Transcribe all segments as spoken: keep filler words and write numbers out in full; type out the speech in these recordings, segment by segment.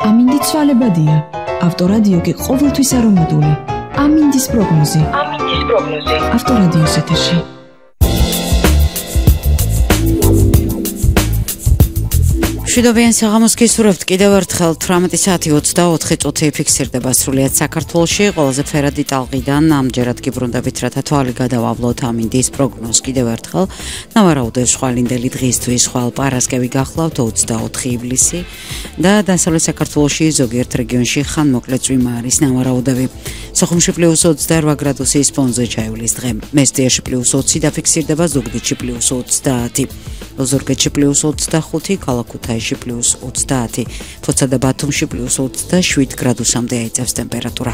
ამინდი ცვალებადია. ავტორადიო კი ყოველთვის არომატული. ამინდის პროგნოზი. ამინდის პროგნოზი. ავტორადიოს ეთერში. შვიდობიან საღამოს გისურვებთ კიდევ ერთხელ თვრამეტი საათი ოცდაოთხი წუთი ფიქსირდება სრულიად საქართველოში. ყველაზე ფერადი ტალღიდან ამჯერად გიბრუნდებით, რათა თვალი გადავავლოთ ამინდის პროგნოზს კიდევ ერთხელ. ნავარაუდევს ხვალინდელი დღისთვის ხვალ პარასკევი გახლავთ ოცდაოთხი ივლისი და დასავლეთ საქართველოში ზოგიერთ რეგიონში ხანმოკლე წვიმა არის ნავარაუდები. სოხუმში პლუს ოცდაორ გრადუსის ფონზე ჩაივლის დღე. მესტიაში პლუს ოცი დაფიქსირდება, ზუგდიდში პლუს ოცდაათი. ოზურგეთში პლუს ოცდახუთი, ქალაქ ქუთაისში პლუს ოცდაათი, ფოცა და ბათუმში პლუს ოცდაშვიდ გრადუსამდე აიწევს ტემპერატურა.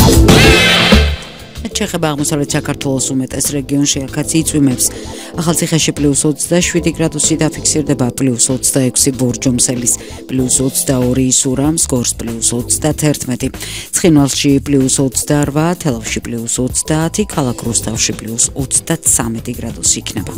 ჩეხება აღმოსავლეთ საქართველოს უმეტეს რეგიონში, აქაც იწვიმებს. ახალციხეში პლუს ოცდაშვიდი გრადუსი დაფიქსირდება, პლუს ოცდაექვსი ბურჯომსელის, პლუს ოცდაორი ისურამს, გორს პლუს ოცდათერთმეტი, ცხინვალში პლუს ოცდაორ, თელავში პლუს ოცდაათი, ქალაქ რუსთავში პლუს ოცდათსამეტი გრადუსი იქნება.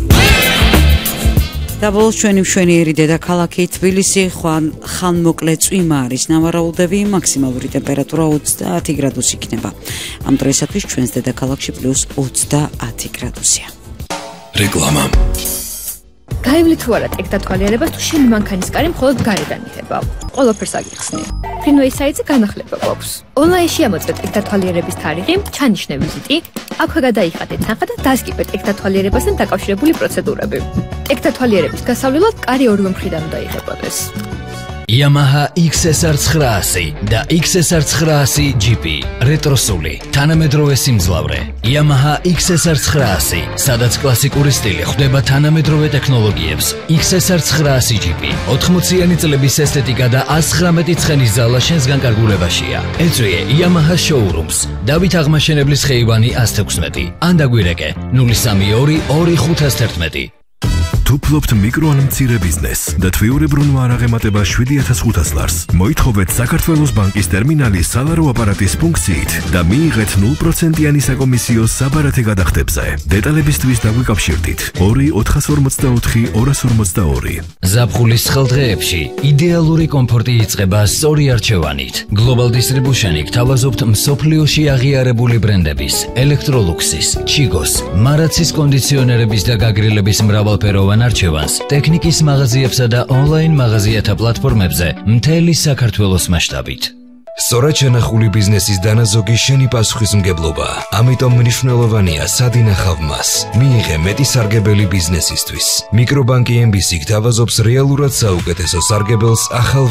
დაბოლოს ჩვენი მშვენიერი დედაქალაქი თბილისი ხანმოკლე წვიმა არის ნავარაუდები, მაქსიმალური ტემპერატურა ოცდაათი გრადუსი იქნება. ამ დროისათვის ჩვენს დედაქალაქში პლუს ოცდაათი გრადუსია. რეკლამა. გაივლი თუ არა ტექდათვალიერებას თუ შენი მანქანის კარი მხოლოდ გარედან იხება. ყველაფერს აგიხსნი. ფრინვეის საიტზე განახლება გვაქვს. ონლაინში ამოწმეთ ტექდათვალიერების თარიღი, ჩანიშნე ვიზიტი, აქვე გადაიხადე თანხა და დასკიპე ტექდათვალიერებასთან დაკავშირებული პროცედურები. ტექდათვალიერების გასავლელად კარი ორივე მხრიდან უნდა იღებოდეს. Yamaha X S R ცხრაასი და X S R ცხრაასი ჯი პი რეტროსული, თანამედროვე სიმძლავრე. Yamaha X S R ცხრაასი, სადაც კლასიკური სტილი ხვდება თანამედროვე ტექნოლოგიებს. X S R ცხრაასი ჯი პი, ოთხმოციანი წლების ესთეტიკა და ას ცხრამეტი ცხენის ზალა შენსგან კარგულებაშია. ეწვიე Yamaha showrooms. დავით აღმაშენებლის ხეივანი ას თექვსმეტი. ან დაგვირეკე ნული სამი ორი ორი ხუთი ათას თერთმეტი. თუ ფლობთ მიკრო ან მცირე ბიზნესს და თვიურებრუნვა არ აღემატება შვიდი ათას ხუთას ლარს, მოითხოვეთ საქართველოს ბანკის ტერმინალის სალარო აპარატის ფუნქციით და მიიღეთ ნულ პროცენტიანი საკომისიო საბარათე გადახდებზე. დეტალებისთვის დაგვიკავშირდით ორი ოთხას ორმოცდაოთხი ორას ორმოცდაორი. ზაფხულის ხელდღეებში იდეალური კომფორტი იწყება სწორი არჩევანით. Global Distribution-ი გთავაზობთ მსოფლიოში აღიარებული ბრენდების, ელექტროლუქსის, ჩიგოს, მარაცის კონდიციონერების და გაგრილების მრავალფეროვან არჩევანს ტექნიკის მაღაზიებსა და ონლაინ მაღაზიათა პლატფორმებზე მთელი საქართველოს მასშტაბით. სწორად შენახული ბიზნესის დანაზოგი შენი პასუხისმგებლობა. ამიტომ მნიშვნელოვანია სად ინახავ მას. მიიღე მეტი სარგებელი ბიზნესისთვის. მიკრობანკი ემ ბი სი გთავაზობს რეალურად საუკეთესო სარგებელს ახალ